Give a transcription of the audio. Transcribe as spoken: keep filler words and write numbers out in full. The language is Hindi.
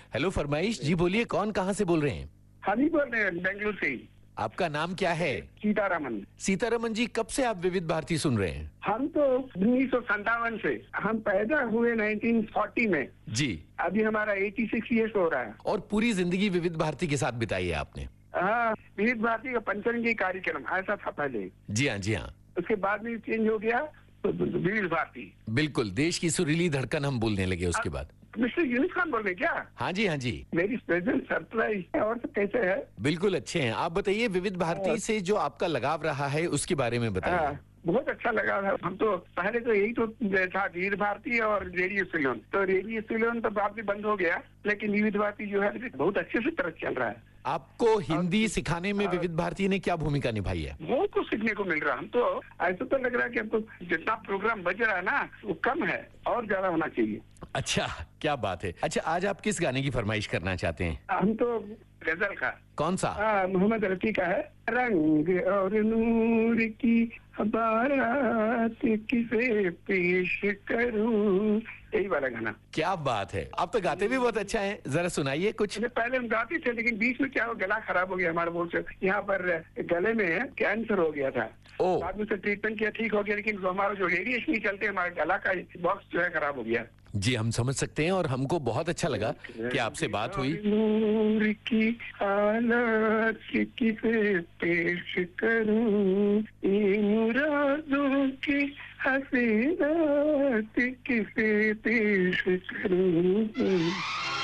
हेलो फरमाइश जी, बोलिए कौन कहाँ से बोल रहे हैं? हम ही बोल रहे हैं बेंगलुरु से। आपका नाम क्या है? सीतारमन। सीतारमन जी, कब से आप विविध भारती सुन रहे हैं? हम तो उन्नीस सौ संतावन से, हम पैदा हुए नाइनटीन फोर्टी में। जी। अभी हमारा छियासी इयर्स हो रहा है। और पूरी जिंदगी विविध भारती के साथ बिताई है आपने? हाँ, विविध भारती का पंचरंगी कार्यक्रम ऐसा था पहले। जी हाँ, जी हाँ। उसके बाद में चेंज हो गया तो विविध भारती। बिल्कुल, देश की सुरीली धड़कन हम बोलने लगे उसके बाद। मिस्टर यूनिस खान बोल रहे हैं क्या? हाँ जी, हाँ जी। मेरी प्रेजेंट सरप्राइज है। और सब कैसे है? बिल्कुल अच्छे हैं। आप बताइए, विविध भारती से जो आपका लगाव रहा है उसके बारे में बताइए। हाँ, बहुत अच्छा लगा था। हम तो पहले तो यही तो था, विविध भारती और रेडियो सिलोन। तो रेडियो सिलोन तो भारती बंद हो गया, लेकिन विविध भारती जो है बहुत अच्छे से तरह चल रहा है। आपको हिंदी सिखाने में विविध भारती ने क्या भूमिका निभाई है? बहुत कुछ सीखने को मिल रहा है। हम तो ऐसा तो लग रहा है कि हमको जितना प्रोग्राम बज रहा है ना वो कम है और ज्यादा होना चाहिए। अच्छा, क्या बात है। अच्छा, आज आप किस गाने की फरमाइश करना चाहते हैं? हम तो गजल का। कौन सा? आ, मोहम्मद रफी का है। रंग और नूर की बारात किसे पेश करूं, यही वाला गाना। क्या बात है, आप तो गाते भी बहुत अच्छा हैं। जरा सुनाइए कुछ। पहले हम गाते थे, लेकिन बीच में क्या हो, गला खराब हो गया हमारा। बोल से यहाँ पर गले में कैंसर हो गया था। ओ। बाद में से ट्रीटमेंट किया, ठीक हो गया, लेकिन हमारा जो रेडिएशन ही चलते हमारे गला का बॉक्स जो है खराब हो गया। जी, हम समझ सकते हैं और हमको बहुत अच्छा लगा कि आपसे बात हुई। नूर की हालत किसे पेश करूं, ये मुरादों की हसीनात किसे पेश करूं।